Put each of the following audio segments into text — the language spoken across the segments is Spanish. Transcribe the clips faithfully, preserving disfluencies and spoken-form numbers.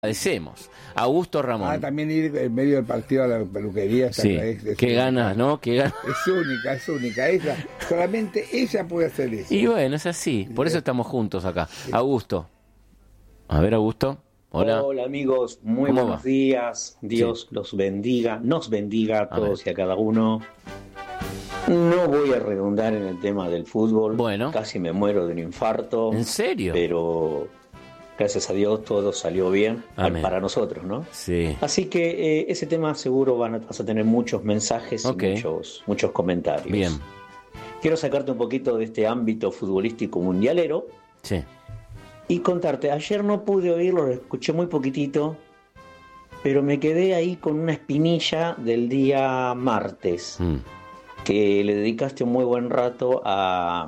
Agradecemos. Augusto Ramón. Ah, también ir en medio del partido a la peluquería. Sí, es, es qué ganas, ¿no? Qué ganas. Es única, es única. Ella, solamente ella puede hacer eso. Y bueno, es así. Por eso estamos juntos acá. Augusto. A ver, Augusto. Hola. Hola amigos, muy buenos va? días. Dios Sí. los bendiga, nos bendiga a todos Amén. y a cada uno. No voy a redundar en el tema del fútbol. Bueno. Casi me muero de un infarto. ¿En serio? Pero gracias a Dios todo salió bien Amén. para nosotros, ¿no? Sí. Así que eh, ese tema seguro van a, vas a tener muchos mensajes Ok. y muchos, muchos comentarios. Bien. Quiero sacarte un poquito de este ámbito futbolístico mundialero Sí. y contarte. Ayer no pude oírlo, lo escuché muy poquitito, pero me quedé ahí con una espinilla del día martes, Mm. que le dedicaste un muy buen rato a,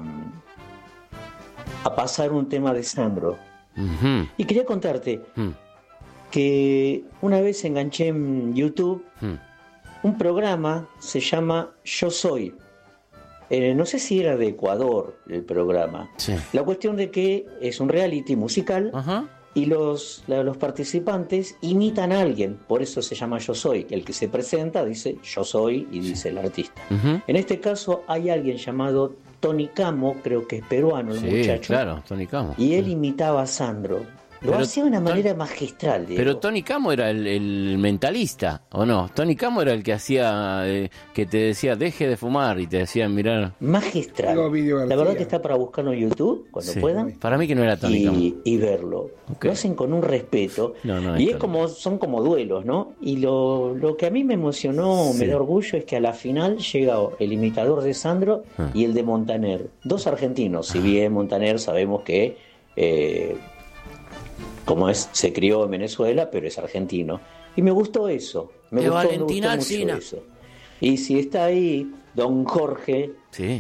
a pasar un tema de Sandro. Ujú. Y quería contarte Mm. que una vez enganché en YouTube Mm. un programa, se llama Yo Soy. Eh, no sé si era de Ecuador el programa. Sí. La cuestión de que es un reality musical Ajá. y los, la- los participantes imitan a alguien, por eso se llama Yo Soy. El que se presenta dice Yo Soy y dice el artista. Ujú. En este caso hay alguien llamado Tony Camo, creo que es peruano el Sí, muchacho, claro, Tony Camo. y él imitaba a Sandro. Lo Pero hacía de una Ton- manera magistral, Diego. Pero Tony Camo era el, el mentalista, ¿o no? Tony Camo era el que hacía, eh, que te decía, deje de fumar, y te decía, mirar. Magistral. Digo, Ovidio La García. verdad que está para buscarlo en YouTube cuando Sí. puedan. Para mí que no era Tony Camo. y, y verlo. Ok. Lo hacen con un respeto. No, no, y esto es como, son como duelos, ¿no? Y lo, lo que a mí me emocionó, Sí. me da orgullo, es que a la final llega el imitador de Sandro Ah. y el de Montaner. Dos argentinos, si bien Montaner sabemos que, eh, como es, se crió en Venezuela, pero es argentino. Y me gustó eso. Me De gustó, me Valentina gustó mucho Alsina. eso. Y si está ahí don Jorge, Sí,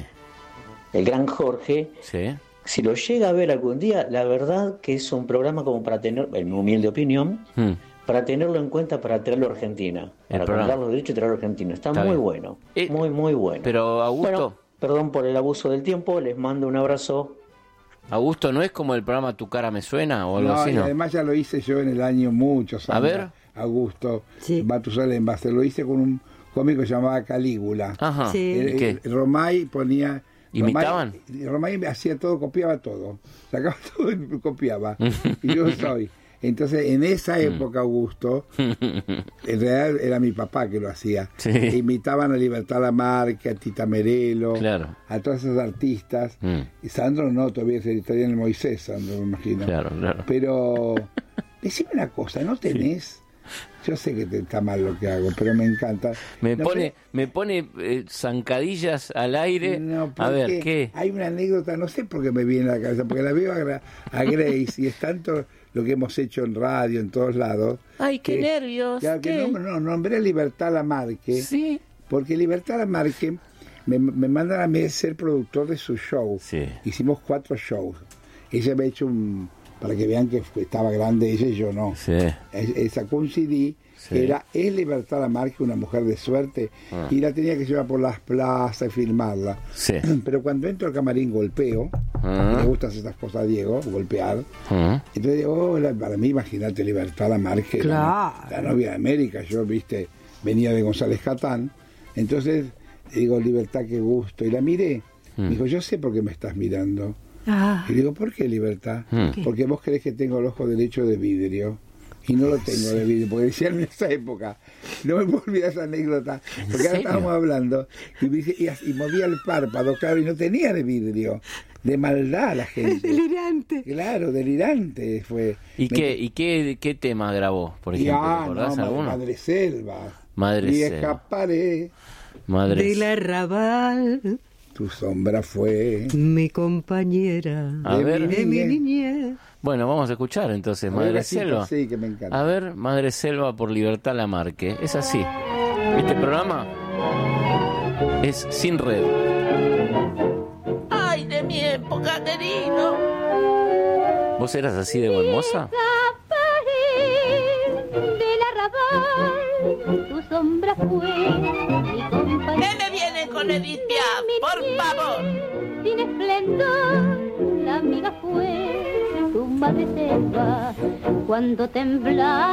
el gran Jorge, sí. si lo llega a ver algún día, la verdad que es un programa como para tener, en mi humilde opinión, Mm. para tenerlo en cuenta para traerlo a Argentina. El Para programa. comprar los derechos y traerlo a Argentina. Está, Está muy bien. bueno. Eh, muy, muy bueno. Pero Augusto, Bueno, perdón por el abuso del tiempo. Les mando un abrazo. Augusto, ¿no es como el programa Tu cara me suena o algo No, así, y no? además ya lo hice yo en el año muchos A años. ver. Augusto, Sí. Matusalén Basté. Lo hice con un cómico que se llamaba Calígula. Ajá. Sí. ¿Y Eh, qué? eh, Romay ponía... ¿Imitaban? Romay, Romay hacía todo, copiaba todo. Sacaba todo y copiaba. Y yo soy. Entonces, en esa época, Augusto, en realidad era mi papá que lo hacía. Sí. Imitaban a Libertad Lamarque, a Tita Merelo, Claro. a todos esos artistas. Mm. Y Sandro no, todavía es el italiano Moisés, Sandro, me imagino. Claro, claro. Pero, decime una cosa, ¿no tenés? Yo sé que te está mal lo que hago, pero me encanta. Me ¿No pone, me pone eh, zancadillas al aire. No, A ver, porque ¿qué? hay una anécdota, no sé por qué me viene a la cabeza, porque la veo a, Gra- a Grace y es tanto lo que hemos hecho en radio, en todos lados. Ay, qué que- nervios. Claro, que ¿qué? no, no, nombré a Libertad Lamarque, Sí. porque Libertad Lamarque me, me mandan a mí a ser productor de su show. Sí. Hicimos cuatro shows. Ella me ha hecho un, para que vean que estaba grande ella y yo no. Sí. Eh, eh, sacó un C D Sí. que era Es Libertad Lamarque, una mujer de suerte, Ah. y la tenía que llevar por las plazas y filmarla. Sí. Pero cuando entro al camarín golpeo, Ah. me gustan estas cosas a Diego, golpear. Ah. Entonces digo, oh, la- para mí, imagínate Libertad Lamarque, la, Claro. la novia de América, yo, viste, venía de González Catán. Entonces digo, Libertad, qué gusto. Y la miré. Mm. Me dijo, yo sé por qué me estás mirando. Ah, Y digo, ¿por qué Libertad? Mm. Porque vos crees que tengo el ojo derecho de vidrio. Y no lo tengo de vidrio, porque decían en esa época, no me puedo olvidar esa anécdota, porque ahora serio? estábamos hablando, y, me dice- y, as- y movía el párpado, claro, y no tenía de vidrio, de maldad la gente. delirante. Claro, delirante fue. ¿Y Me- qué, y qué, qué tema grabó, por y, ejemplo? ah, ¿Te acordás no, alguno? Madre Selva. Madre y Selva. escaparé, Madre Del arrabal, tu sombra fue. mi compañera. A de ver. mi De mi niñez. niñez. Bueno, vamos a escuchar entonces, A ver, Madre gatito, Selva. Sí, que me encanta. A ver, Madre Selva por Libertad Lamarque. Es así. Este programa es sin red. Ay, de mi época, querido. ¿Vos eras así de buen moza? Del arrabal, tu sombra fue mi compañera. ¿Qué me vienen con Edith Piaf? Por favor. Sin esplendor, la amiga fue tu pluma de selva, cuando tembla